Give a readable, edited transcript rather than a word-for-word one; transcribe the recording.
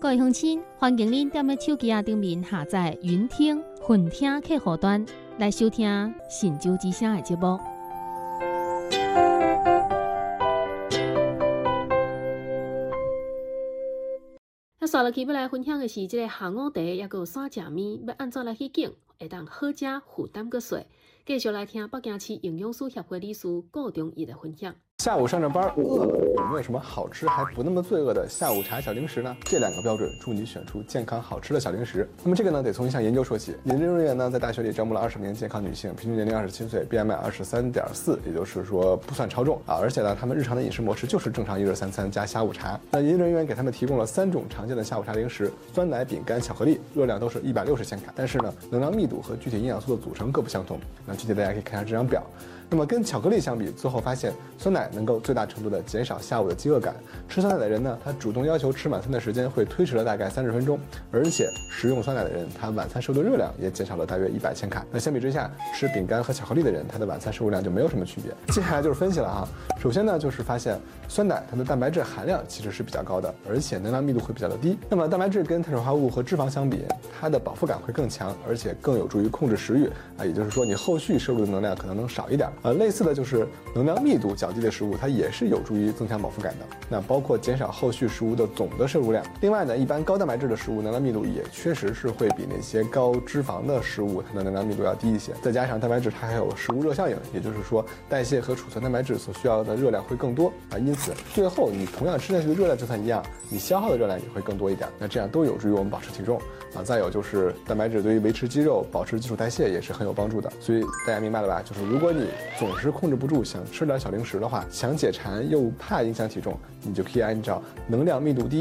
各位乡亲，欢迎您踮咧手机顶面下载云听、混听客户端来收听神州之声的节目。刷落去要来分享的是这个下午茶，也有山食面，要安怎来去拣，会当好食、负担个细。继续来听北京市营养师协会理事顾忠义的分享。 下午上着班饿了，有没有什么好吃还不那么罪恶的下午茶小零食呢？这2个标准助你选出健康好吃的小零食。那么这个呢，得从一项研究说起。研究人员呢，在大学里招募了20名健康女性，平均年龄27岁 ，BMI 23.4，也就是说不算超重啊。而且呢，他们日常的饮食模式就是正常1日3餐加下午茶。那研究人员给他们提供了3种常见的下午茶零食：酸奶、饼干、巧克力，热量都是160千卡。但是呢，能量密度和具体营养素的组成各不相同。那具体大家可以看一下这张表。那么跟巧克力相比，最后发现酸奶能够最大程度的减少下午的饥饿感。吃酸奶的人呢，他主动要求吃晚餐的时间会推迟了大概30分钟，而且食用酸奶的人，他晚餐摄入的热量也减少了大约100千卡。那相比之下，吃饼干和巧克力的人，他的晚餐摄入量就没有什么区别。接下来就是分析了哈。首先呢，就是发现酸奶它的蛋白质含量其实是比较高的，而且能量密度会比较的低。那么蛋白质跟碳水化合物和脂肪相比，它的饱腹感会更强，而且更有助于控制食欲啊。也就是说，你后续摄入的能量可能少一点。类似的就是能量密度较低的食物，它也是有助于增强饱腹感的。那包括减少后续食物的总的摄入量。另外呢，一般高蛋白质的食物能量密度也确实是会比那些高脂肪的食物它的能量密度要低一些。再加上蛋白质它还有食物热效应，也就是说代谢和储存蛋白质所需要的热量会更多啊。因此最后你同样吃下去的热量就算一样，你消耗的热量也会更多一点。那这样都有助于我们保持体重啊。再有就是蛋白质对于维持肌肉、保持基础代谢也是很有帮助的。所以大家明白了吧？就是如果你总是控制不住想吃点小零食的话，想解馋又怕影响体重，你就可以按照能量密度低、